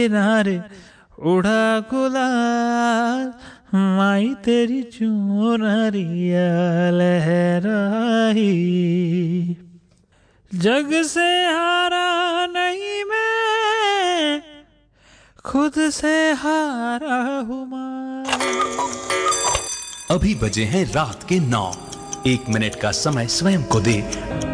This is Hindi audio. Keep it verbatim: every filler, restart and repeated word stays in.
किनारे उड़ा गुलाल, माई तेरी चुनरिया लहराई। जग से हारा नहीं मैं, खुद से हारा हूँ मैं। अभी बजे हैं रात के नौ। एक मिनट का समय स्वयं को दे।